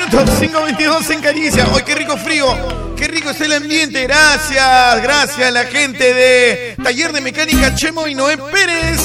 minutos, 5:22 en Caricia. ¡Ay, qué rico frío! ¡Qué rico es el ambiente! Gracias a la gente de Taller de Mecánica Chemo y Noé Pérez.